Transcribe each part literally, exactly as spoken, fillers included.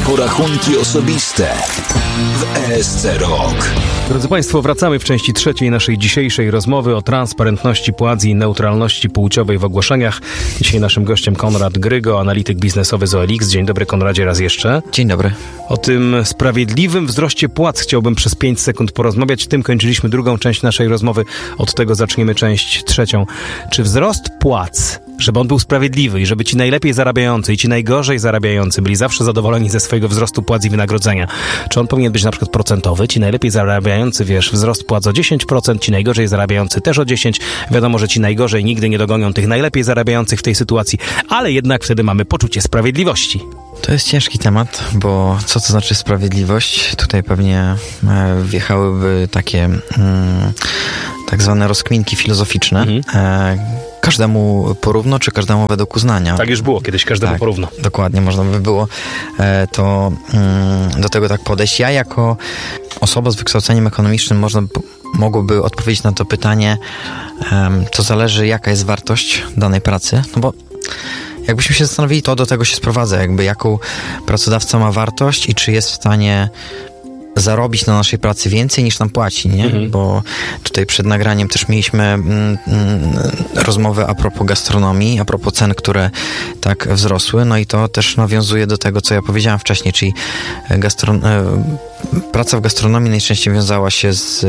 porachunki osobiste w E S C Rok. Drodzy Państwo, wracamy w części trzeciej naszej dzisiejszej rozmowy o transparentności płac i neutralności płciowej w ogłoszeniach. Dzisiaj naszym gościem Konrad Grygo, analityk biznesowy z O L X. Dzień dobry, Konradzie, raz jeszcze. Dzień dobry. O tym sprawiedliwym wzroście płac chciałbym przez pięć sekund porozmawiać. Tym kończyliśmy drugą część naszej rozmowy. Od tego zaczniemy część trzecią. Czy wzrost płac, żeby on był sprawiedliwy i żeby ci najlepiej zarabiający i ci najgorzej zarabiający byli zawsze zadowoleni ze swojego wzrostu płac i wynagrodzenia, czy on powinien być na przykład procentowy? Ci najlepiej zarabiający, wiesz, wzrost płac o dziesięć procent, ci najgorzej zarabiający też o dziesięć procent. Wiadomo, że ci najgorzej nigdy nie dogonią tych najlepiej zarabiających w tej sytuacji, ale jednak wtedy mamy poczucie sprawiedliwości. To jest ciężki temat, bo co to znaczy sprawiedliwość? Tutaj pewnie wjechałyby takie mm, tak zwane rozkminki filozoficzne. Mhm. E, każdemu porówno, czy każdemu według uznania? Tak już było kiedyś, każdemu tak, porówno. Dokładnie, można by było e, to mm, do tego tak podejść. Ja jako osoba z wykształceniem ekonomicznym można mogłoby odpowiedzieć na to pytanie, e, to zależy, jaka jest wartość danej pracy, no bo jakbyśmy się zastanowili, to do tego się sprowadza, jakby jaką pracodawca ma wartość i czy jest w stanie zarobić na naszej pracy więcej niż nam płaci, nie? Mhm. Bo tutaj przed nagraniem też mieliśmy mm, mm, rozmowę a propos gastronomii, a propos cen, które tak wzrosły, no i to też nawiązuje do tego, co ja powiedziałem wcześniej, czyli gastro... praca w gastronomii najczęściej wiązała się z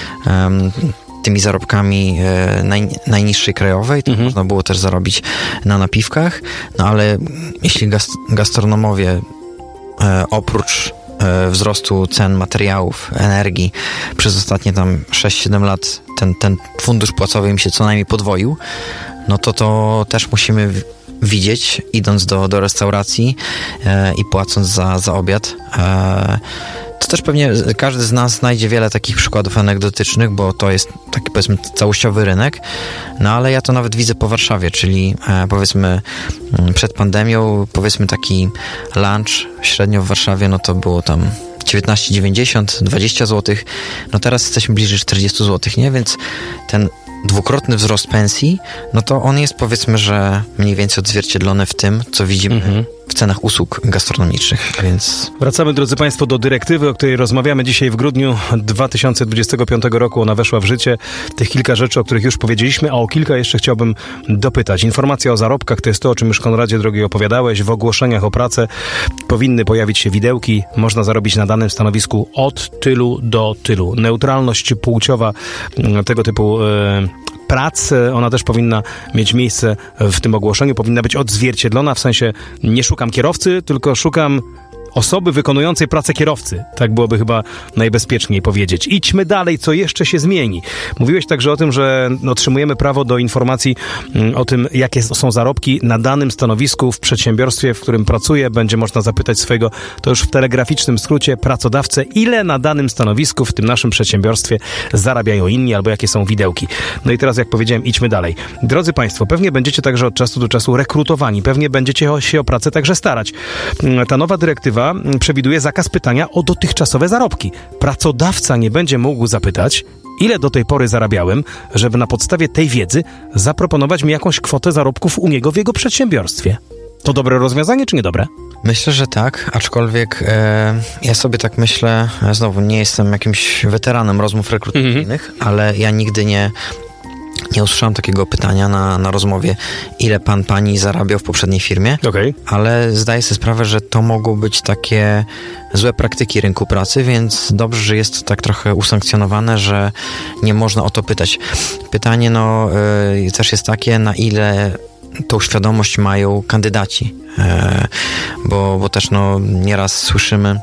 um, tymi zarobkami e, naj, najniższej krajowej, to mhm. można było też zarobić na napiwkach, no ale jeśli gast, gastronomowie e, oprócz e, wzrostu cen materiałów, energii przez ostatnie tam sześć siedem lat ten, ten fundusz płacowy im się co najmniej podwoił, no to to też musimy w, widzieć, idąc do, do restauracji e, i płacąc za, za obiad. E, To też pewnie każdy z nas znajdzie wiele takich przykładów anegdotycznych, bo to jest taki, powiedzmy, całościowy rynek. No ale ja to nawet widzę po Warszawie, czyli e, powiedzmy przed pandemią, powiedzmy taki lunch średnio w Warszawie, no to było tam dziewiętnaście dziewięćdziesiąt, dwadzieścia złotych. No teraz jesteśmy bliżej czterdzieści złotych, nie? Więc ten dwukrotny wzrost pensji, no to on jest, powiedzmy, że mniej więcej odzwierciedlony w tym, co widzimy mhm. w cenach usług gastronomicznych, więc... Wracamy, drodzy Państwo, do dyrektywy, o której rozmawiamy dzisiaj w grudniu dwa tysiące dwudziestego piątego roku. Ona weszła w życie. Tych kilka rzeczy, o których już powiedzieliśmy, a o kilka jeszcze chciałbym dopytać. Informacja o zarobkach to jest to, o czym już, Konradzie drogi, opowiadałeś. W ogłoszeniach o pracę powinny pojawić się widełki. Można zarobić na danym stanowisku od tylu do tylu. Neutralność płciowa tego typu e, prac, ona też powinna mieć miejsce w tym ogłoszeniu, powinna być odzwierciedlona, w sensie nie szukam kierowcy, tylko szukam osoby wykonującej pracę kierowcy. Tak byłoby chyba najbezpieczniej powiedzieć. Idźmy dalej, co jeszcze się zmieni. Mówiłeś także o tym, że otrzymujemy prawo do informacji o tym, jakie są zarobki na danym stanowisku w przedsiębiorstwie, w którym pracuję. Będzie można zapytać swojego, to już w telegraficznym skrócie, pracodawcę, ile na danym stanowisku w tym naszym przedsiębiorstwie zarabiają inni, albo jakie są widełki. No i teraz, jak powiedziałem, idźmy dalej. Drodzy Państwo, pewnie będziecie także od czasu do czasu rekrutowani. Pewnie będziecie się o pracę także starać. Ta nowa dyrektywa przewiduje zakaz pytania o dotychczasowe zarobki. Pracodawca nie będzie mógł zapytać, ile do tej pory zarabiałem, żeby na podstawie tej wiedzy zaproponować mi jakąś kwotę zarobków u niego w jego przedsiębiorstwie. To dobre rozwiązanie, czy niedobre? Myślę, że tak, aczkolwiek e, ja sobie tak myślę, znowu nie jestem jakimś weteranem rozmów rekrutacyjnych, mm-hmm. ale ja nigdy nie Nie usłyszałem takiego pytania na, na rozmowie, ile pan, pani zarabiał w poprzedniej firmie, okay. ale zdaję sobie sprawę, że to mogą być takie złe praktyki rynku pracy, więc dobrze, że jest to tak trochę usankcjonowane, że nie można o to pytać. Pytanie no yy, też jest takie, na ile tą świadomość mają kandydaci, yy, bo, bo też no nieraz słyszymy,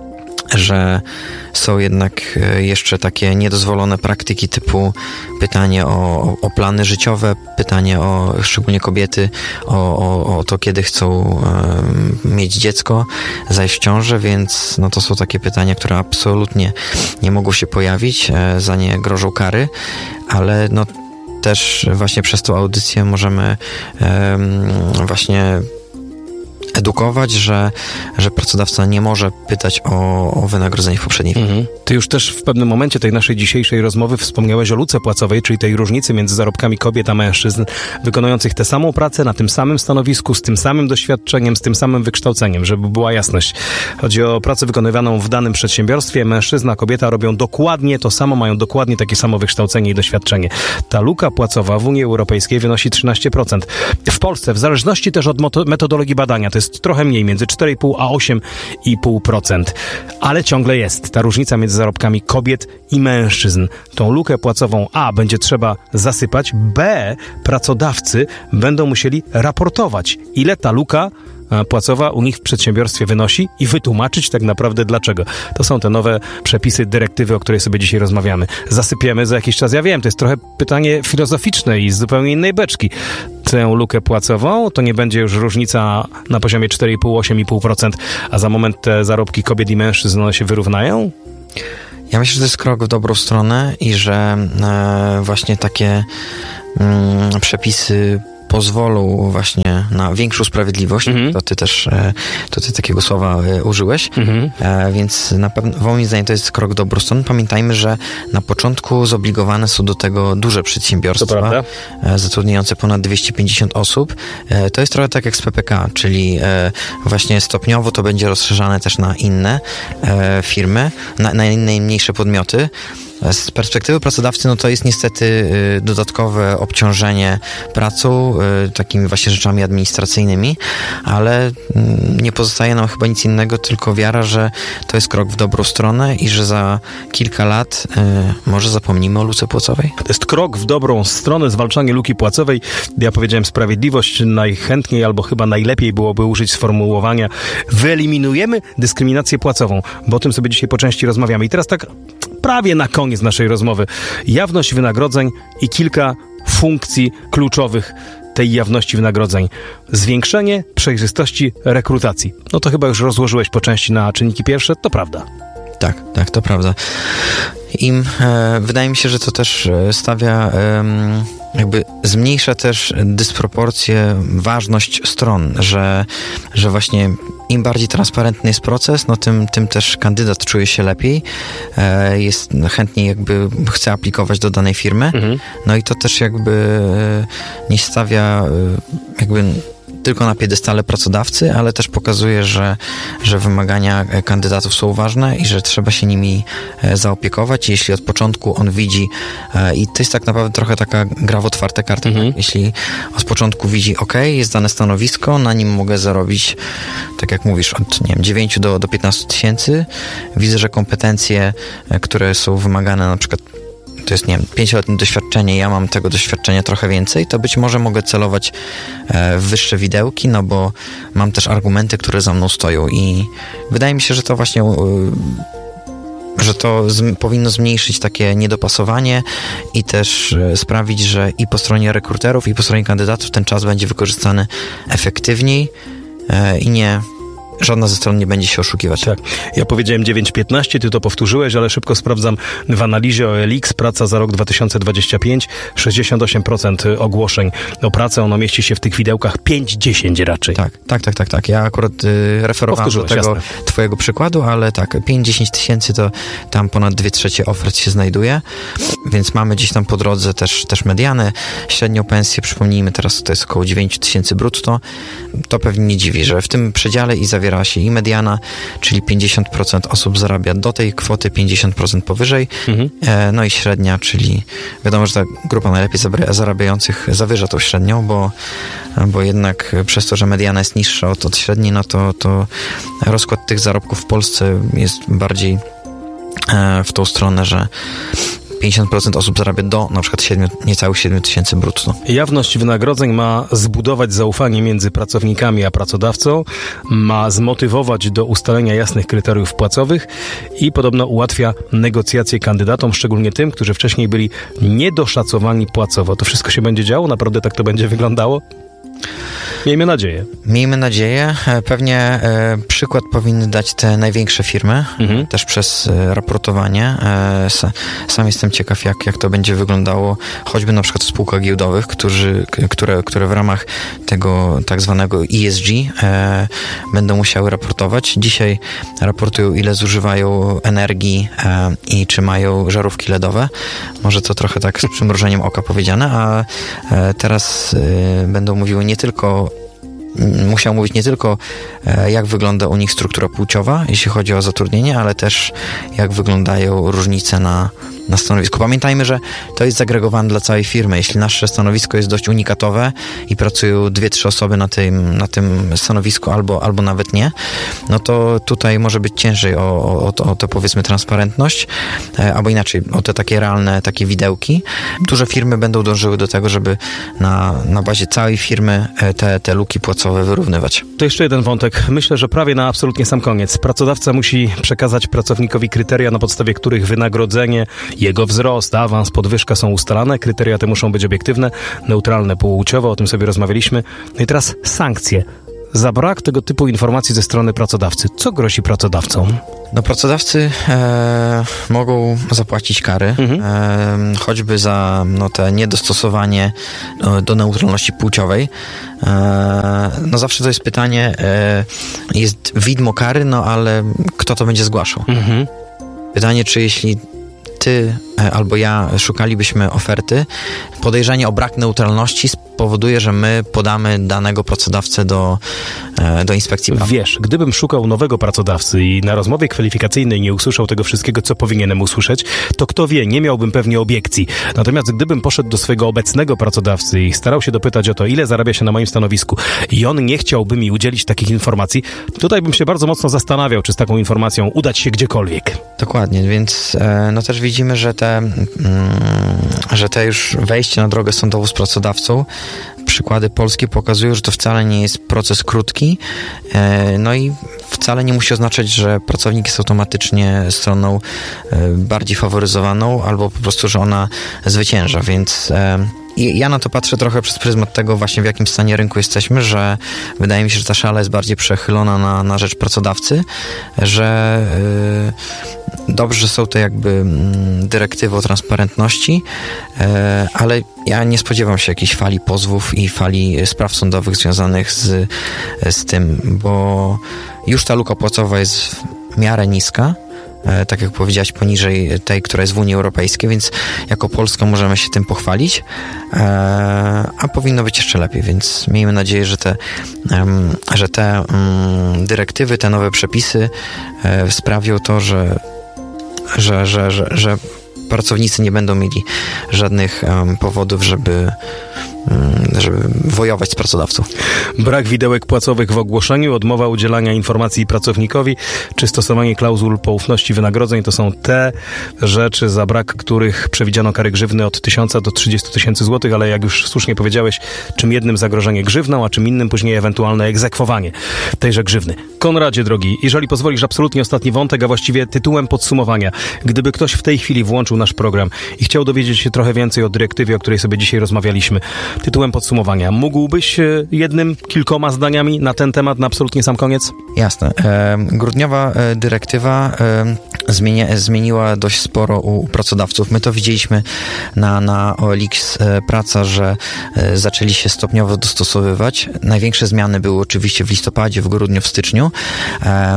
że są jednak jeszcze takie niedozwolone praktyki typu pytanie o, o plany życiowe, pytanie o, szczególnie kobiety, o, o, o to, kiedy chcą um, mieć dziecko, zajść w ciążę, więc no to są takie pytania, które absolutnie nie mogą się pojawić, e, za nie grożą kary, ale no też właśnie przez tą audycję możemy um, właśnie edukować, że, że pracodawca nie może pytać o, o wynagrodzenie w poprzedniej firmie. Mhm. Ty już też w pewnym momencie tej naszej dzisiejszej rozmowy wspomniałeś o luce płacowej, czyli tej różnicy między zarobkami kobiet a mężczyzn wykonujących tę samą pracę na tym samym stanowisku, z tym samym doświadczeniem, z tym samym wykształceniem, żeby była jasność. Chodzi o pracę wykonywaną w danym przedsiębiorstwie. Mężczyzna, kobieta robią dokładnie to samo, mają dokładnie takie samo wykształcenie i doświadczenie. Ta luka płacowa w Unii Europejskiej wynosi trzynaście procent. W Polsce, w zależności też od metodologii badania, to jest trochę mniej, między cztery i pół a osiem i pół procent. Ale ciągle jest ta różnica między zarobkami kobiet i mężczyzn. Tą lukę płacową A będzie trzeba zasypać, B pracodawcy będą musieli raportować, ile ta luka płacowa u nich w przedsiębiorstwie wynosi i wytłumaczyć tak naprawdę dlaczego. To są te nowe przepisy, dyrektywy, o której sobie dzisiaj rozmawiamy. Zasypiemy za jakiś czas. Ja wiem, to jest trochę pytanie filozoficzne i z zupełnie innej beczki. Tę lukę płacową to nie będzie już różnica na poziomie cztery i pół do ośmiu i pół procent, a za moment te zarobki kobiet i mężczyzn one się wyrównają? Ja myślę, że to jest krok w dobrą stronę i że e, właśnie takie mm, przepisy pozwolą właśnie na większą sprawiedliwość. Mhm. To ty też to ty takiego słowa użyłeś. Mhm. E, więc na pewno, moim zdaniem, to jest krok w dobrą stronę. Pamiętajmy, że na początku zobligowane są do tego duże przedsiębiorstwa, e, zatrudniające ponad dwieście pięćdziesiąt osób. E, to jest trochę tak jak z P P K, czyli e, właśnie stopniowo to będzie rozszerzane też na inne e, firmy, na, na inne i mniejsze podmioty. Z perspektywy pracodawcy, no to jest niestety y, dodatkowe obciążenie pracą, y, takimi właśnie rzeczami administracyjnymi, ale y, nie pozostaje nam chyba nic innego, tylko wiara, że to jest krok w dobrą stronę i że za kilka lat y, może zapomnimy o luce płacowej. To jest krok w dobrą stronę, zwalczanie luki płacowej. Ja powiedziałem sprawiedliwość, najchętniej albo chyba najlepiej byłoby użyć sformułowania wyeliminujemy dyskryminację płacową, bo o tym sobie dzisiaj po części rozmawiamy. I teraz tak prawie na koniec naszej rozmowy. Jawność wynagrodzeń i kilka funkcji kluczowych tej jawności wynagrodzeń. Zwiększenie przejrzystości rekrutacji. No to chyba już rozłożyłeś po części na czynniki pierwsze, to prawda. Tak, tak, to prawda. Im, e, wydaje mi się, że to też stawia, e, jakby zmniejsza też dysproporcję, ważność stron, że, że właśnie im bardziej transparentny jest proces, no tym, tym też kandydat czuje się lepiej, e, jest chętniej jakby chce aplikować do danej firmy, mhm. no i to też jakby e, nie stawia e, jakby tylko na piedestale pracodawcy, ale też pokazuje, że, że wymagania kandydatów są ważne i że trzeba się nimi zaopiekować. Jeśli od początku on widzi, i to jest tak naprawdę trochę taka gra w otwarte karty, mhm. jeśli od początku widzi, ok, jest dane stanowisko, na nim mogę zarobić, tak jak mówisz, od nie wiem, dziewięciu do, do piętnastu tysięcy, widzę, że kompetencje, które są wymagane, na przykład to jest, nie wiem, pięcioletnie doświadczenie, ja mam tego doświadczenia trochę więcej, to być może mogę celować w wyższe widełki, no bo mam też argumenty, które za mną stoją i wydaje mi się, że to właśnie że to z, powinno zmniejszyć takie niedopasowanie i też sprawić, że i po stronie rekruterów, i po stronie kandydatów ten czas będzie wykorzystany efektywniej i nie żadna ze stron nie będzie się oszukiwać. Tak. Ja powiedziałem dziewięć piętnaście, ty to powtórzyłeś, ale szybko sprawdzam w analizie O L X, praca za rok dwa tysiące dwudziesty piąty, sześćdziesiąt osiem procent ogłoszeń o pracę, ono mieści się w tych widełkach pięć dziesięć raczej. Tak, tak, tak, tak, tak. Ja akurat y, referowałem do tego jasne. twojego przykładu, ale tak, pięć dziesięć tysięcy to tam ponad dwie trzecie ofert się znajduje, więc mamy gdzieś tam po drodze też, też mediany, średnią pensję, przypomnijmy teraz, to jest około dziewięć tysięcy brutto, to pewnie nie dziwi, że w tym przedziale i zawiera się i mediana, czyli pięćdziesiąt procent osób zarabia do tej kwoty, pięćdziesiąt procent powyżej, mhm. e, no i średnia, czyli wiadomo, że ta grupa najlepiej zarabiających zawyża tą średnią, bo, bo jednak przez to, że mediana jest niższa od, od średniej, no to, to rozkład tych zarobków w Polsce jest bardziej e, w tą stronę, że pięćdziesiąt procent osób zarabia do na przykład siedmiu, niecałych siedmiu tysięcy brutto. Jawność wynagrodzeń ma zbudować zaufanie między pracownikami a pracodawcą, ma zmotywować do ustalenia jasnych kryteriów płacowych i podobno ułatwia negocjacje kandydatom, szczególnie tym, którzy wcześniej byli niedoszacowani płacowo. To wszystko się będzie działo? Naprawdę tak to będzie wyglądało? Miejmy nadzieję. Miejmy nadzieję. Pewnie e, przykład powinny dać te największe firmy, mhm. też przez e, raportowanie. E, sam jestem ciekaw, jak, jak to będzie wyglądało, choćby na przykład w spółkach giełdowych, którzy, które, które w ramach tego tak zwanego E S G e, będą musiały raportować. Dzisiaj raportują, ile zużywają energii e, i czy mają żarówki L E D-owe. Może to trochę tak z przymrużeniem oka powiedziane, a e, teraz e, będą mówiły nie tylko Musiał mówić nie tylko, jak wygląda u nich struktura płciowa, jeśli chodzi o zatrudnienie, ale też jak wyglądają różnice na, na stanowisku. Pamiętajmy, że to jest zagregowane dla całej firmy. Jeśli nasze stanowisko jest dość unikatowe i pracują dwie, trzy osoby na tym, na tym stanowisku albo, albo nawet nie, no to tutaj może być ciężej o, o, o tę, powiedzmy, transparentność, albo inaczej, o te takie realne, takie widełki. Duże firmy będą dążyły do tego, żeby na, na bazie całej firmy te, te luki płacowe wyrównywać. To jeszcze jeden wątek. Myślę, że prawie na absolutnie sam koniec. Pracodawca musi przekazać pracownikowi kryteria, na podstawie których wynagrodzenie, jego wzrost, awans, podwyżka są ustalane. Kryteria te muszą być obiektywne, neutralne płciowo, o tym sobie rozmawialiśmy. No i teraz sankcje. Za brak tego typu informacji ze strony pracodawcy. Co grozi pracodawcom? No pracodawcy e, mogą zapłacić kary, mhm. e, choćby za no, te niedostosowanie do, do neutralności płciowej. E, no zawsze to jest pytanie, e, jest widmo kary, no ale kto to będzie zgłaszał? Mhm. Pytanie, czy jeśli ty albo ja szukalibyśmy oferty, podejrzenie o brak neutralności spowoduje, że my podamy danego pracodawcę do, do inspekcji pracy. Wiesz, gdybym szukał nowego pracodawcy i na rozmowie kwalifikacyjnej nie usłyszał tego wszystkiego, co powinienem usłyszeć, to kto wie, nie miałbym pewnie obiekcji. Natomiast gdybym poszedł do swojego obecnego pracodawcy i starał się dopytać o to, ile zarabia się na moim stanowisku i on nie chciałby mi udzielić takich informacji, tutaj bym się bardzo mocno zastanawiał, czy z taką informacją udać się gdziekolwiek. Dokładnie, więc no też widzimy, że te, mm, że te już wejście na drogę sądową z pracodawcą, przykłady polskie pokazują, że to wcale nie jest proces krótki, no i wcale nie musi oznaczać, że pracownik jest automatycznie stroną bardziej faworyzowaną, albo po prostu, że ona zwycięża, więc I ja na to patrzę trochę przez pryzmat tego właśnie, w jakim stanie rynku jesteśmy, że wydaje mi się, że ta szala jest bardziej przechylona na, na rzecz pracodawcy, że yy, dobrze, że są te jakby yy, dyrektywy o transparentności, yy, ale ja nie spodziewam się jakiejś fali pozwów i fali spraw sądowych związanych z, z tym, bo już ta luka płacowa jest w miarę niska, tak jak powiedziałaś, poniżej tej, która jest w Unii Europejskiej, więc jako Polska możemy się tym pochwalić, a powinno być jeszcze lepiej, więc miejmy nadzieję, że te, że te dyrektywy, te nowe przepisy sprawią to, że, że, że, że, że pracownicy nie będą mieli żadnych powodów, żeby żeby wojować z pracodawcą. Brak widełek płacowych w ogłoszeniu, odmowa udzielania informacji pracownikowi, czy stosowanie klauzul poufności wynagrodzeń to są te rzeczy, za brak których przewidziano kary grzywny od tysiąca do trzydziestu tysięcy złotych, ale jak już słusznie powiedziałeś, czym jednym zagrożenie grzywną, a czym innym później ewentualne egzekwowanie tejże grzywny. Konradzie, drogi, jeżeli pozwolisz, absolutnie ostatni wątek, a właściwie tytułem podsumowania. Gdyby ktoś w tej chwili włączył nasz program i chciał dowiedzieć się trochę więcej o dyrektywie, o której sobie dzisiaj rozmawialiśmy, tytułem podsumowania, mógłbyś jednym, kilkoma zdaniami na ten temat, na absolutnie sam koniec? Jasne. E, grudniowa e, dyrektywa e, zmienia, zmieniła dość sporo u pracodawców. My to widzieliśmy na, na O L X e, Praca, że e, zaczęli się stopniowo dostosowywać. Największe zmiany były oczywiście w listopadzie, w grudniu, w styczniu. E,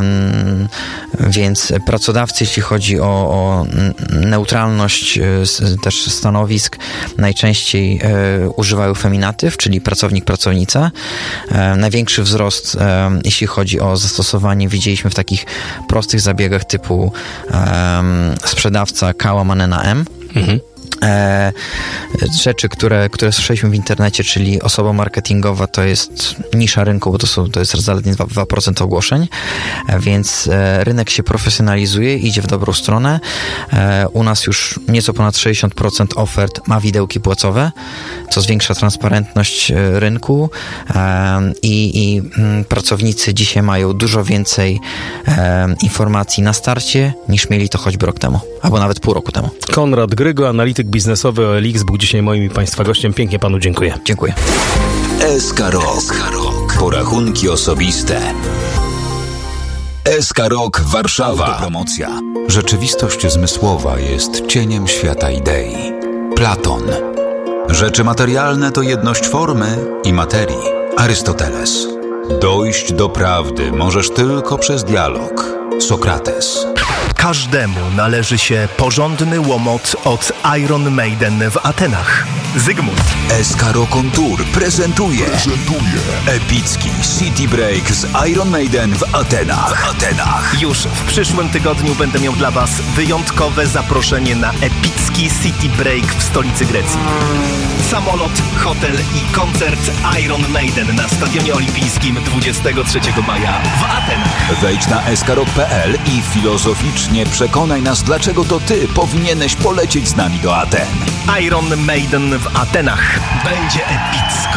więc pracodawcy, jeśli chodzi o, o neutralność e, też stanowisk, najczęściej e, używają feminatyw, czyli pracownik, pracownica. E, największy wzrost, e, jeśli chodzi o zastosowanie, widzieliśmy w takich prostych zabiegach typu e, sprzedawca K łamane na M. Mhm. E, rzeczy, które, które słyszeliśmy w internecie, czyli osoba marketingowa, to jest nisza rynku, bo to, są, to jest zaledwie dwa procent ogłoszeń, e, więc e, rynek się profesjonalizuje, idzie w dobrą stronę. E, u nas już nieco ponad sześćdziesiąt procent ofert ma widełki płacowe, co zwiększa transparentność e, rynku e, i, i m, pracownicy dzisiaj mają dużo więcej e, informacji na starcie, niż mieli to choćby rok temu, albo nawet pół roku temu. Konrad Grygo, analityk biznesowy O L X, był dzisiaj moim i Państwa gościem. Pięknie Panu dziękuję. Dziękuję. S K Rok. Porachunki osobiste. S K Rok Warszawa. Autopromocja. Rzeczywistość zmysłowa jest cieniem świata idei. Platon. Rzeczy materialne to jedność formy i materii. Arystoteles. Dojść do prawdy możesz tylko przez dialog. Sokrates. Każdemu należy się porządny łomot od Iron Maiden w Atenach. Zygmunt. S K Rock on Tour prezentuje, prezentuje epicki City Break z Iron Maiden w Atenach. W Atenach. Już w przyszłym tygodniu będę miał dla Was wyjątkowe zaproszenie na epicki City Break w stolicy Grecji. Samolot, hotel i koncert Iron Maiden na Stadionie Olimpijskim dwudziestego trzeciego maja w Atenach. Wejdź na s k rock kropka p l i filozoficznie przekonaj nas, dlaczego to Ty powinieneś polecieć z nami do Aten. Iron Maiden w Atenach. Będzie epicko.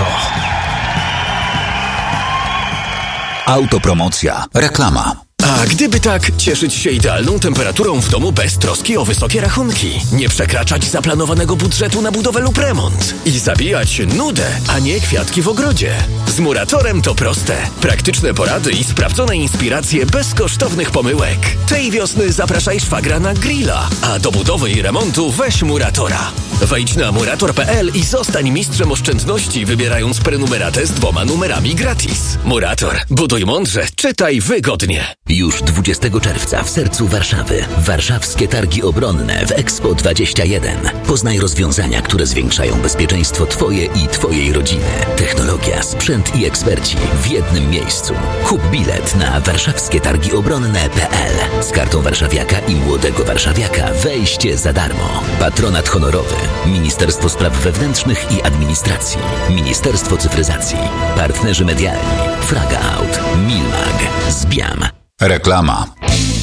Autopromocja. Reklama. A gdyby tak, cieszyć się idealną temperaturą w domu bez troski o wysokie rachunki, nie przekraczać zaplanowanego budżetu na budowę lub remont i zabijać nudę, a nie kwiatki w ogrodzie. Z Muratorem to proste. Praktyczne porady i sprawdzone inspiracje bez kosztownych pomyłek. Tej wiosny zapraszaj szwagra na grilla, a do budowy i remontu weź Muratora. Wejdź na murator kropka p l i zostań mistrzem oszczędności, wybierając prenumeratę z dwoma numerami gratis. Murator. Buduj mądrze, czytaj wygodnie. Już dwudziestego czerwca w sercu Warszawy. Warszawskie Targi Obronne w Expo dwadzieścia jeden. Poznaj rozwiązania, które zwiększają bezpieczeństwo Twoje i Twojej rodziny. Technologia, sprzęt i eksperci w jednym miejscu. Kup bilet na warszawskie targi obronne kropka p l. Z kartą warszawiaka i młodego warszawiaka wejście za darmo. Patronat honorowy. Ministerstwo Spraw Wewnętrznych i Administracji. Ministerstwo Cyfryzacji. Partnerzy medialni. Fraga Out. Milmag. Zbiam. Reklama.